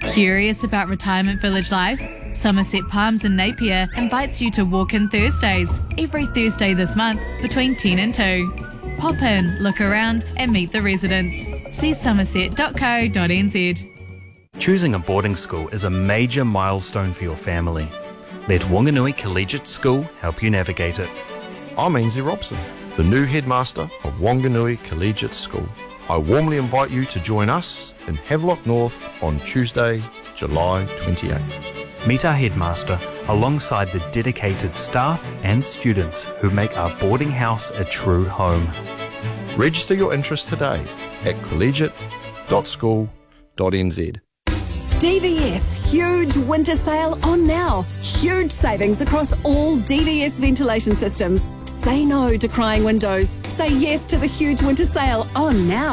Curious about retirement village life? Somerset Palms in Napier invites you to walk in Thursdays, every Thursday this month between 10 and 2. Pop in, look around and meet the residents. See somerset.co.nz. Choosing a boarding school is a major milestone for your family. Let Wanganui Collegiate School help you navigate it. I'm Ainsley Robson, the new headmaster of Wanganui Collegiate School. I warmly invite you to join us in Havelock North on Tuesday, July 28th. Meet our headmaster alongside the dedicated staff and students who make our boarding house a true home. Register your interest today at collegiate.school.nz. DVS huge winter sale on now. Huge savings across all DVS ventilation systems. Say no to crying windows. Say yes to the huge winter sale on now.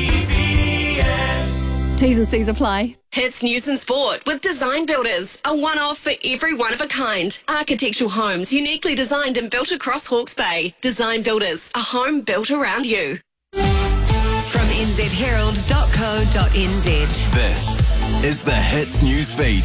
DVS. T's and C's apply. Hits News and Sport with Design Builders, a one-off for every one of a kind. Architectural homes uniquely designed and built across Hawke's Bay. Design Builders, a home built around you. From nzherald.co.nz. This is the Hits News Feed.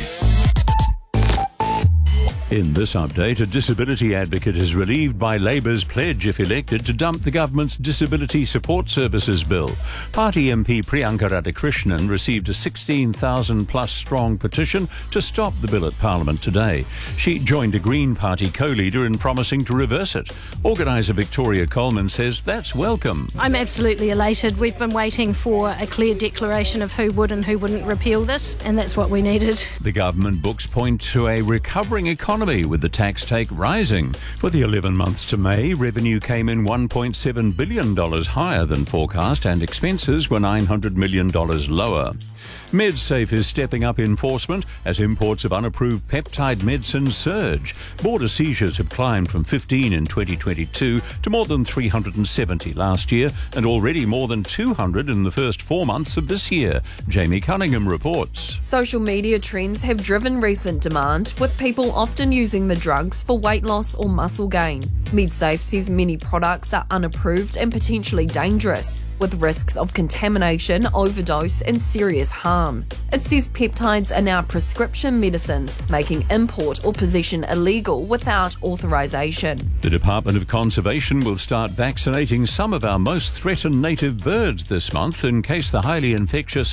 In this update, a disability advocate is relieved by Labour's pledge, if elected, to dump the government's Disability Support Services Bill. Party MP Priyanka Radhakrishnan received a 16,000-plus strong petition to stop the bill at Parliament today. She joined a Green Party co-leader in promising to reverse it. Organiser Victoria Coleman says that's welcome. I'm absolutely elated. We've been waiting for a clear declaration of who would and who wouldn't repeal this, and that's what we needed. The government books point to a recovering economy, with the tax take rising. For the 11 months to May, revenue came in $1.7 billion higher than forecast and expenses were $900 million lower. MedSafe is stepping up enforcement as imports of unapproved peptide medicines surge. Border seizures have climbed from 15 in 2022 to more than 370 last year and already more than 200 in the first 4 months of this year. Jamie Cunningham reports. Social media trends have driven recent demand, with people often using the drugs for weight loss or muscle gain. MedSafe says many products are unapproved and potentially dangerous, with risks of contamination, overdose and serious harm. It says peptides are now prescription medicines, making import or possession illegal without authorisation. The Department of Conservation will start vaccinating some of our most threatened native birds this month in case the highly infectious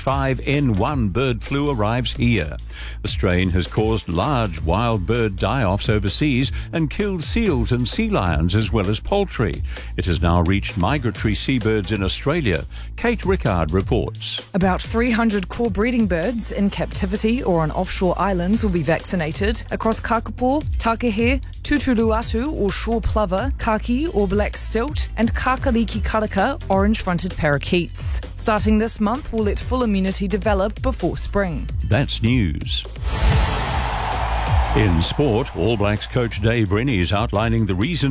H5N1 bird flu arrives here. The strain has caused large wild bird die-offs overseas and killed seals and sea lions as well as poultry. It has now reached migratory seabirds in Australia. Kate Rickard reports. About 300 core breeding birds in captivity or on offshore islands will be vaccinated across kakapo, takehe, tutuluatu or shore plover, kaki or black stilt, and kakaliki karaka, orange-fronted parakeets. Starting this month, we'll let full immunity develop before spring. That's news. In sport, All Blacks coach Dave Rennie is outlining the reason